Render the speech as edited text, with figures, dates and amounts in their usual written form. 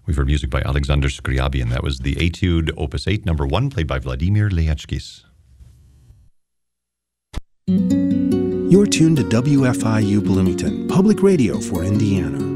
We've heard music by Alexander Scriabin. That was the Etude Opus 8, number 1, played by Vladimir Leachkis. You're tuned to WFIU Bloomington, public radio for Indiana.